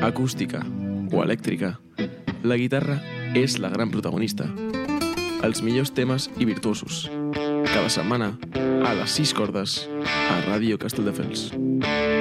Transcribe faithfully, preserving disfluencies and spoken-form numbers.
acústica o elèctrica, la guitarra és la gran protagonista. Els millors temes i virtuosos. Cada setmana, a les sis cordes, a Ràdio Castelldefels.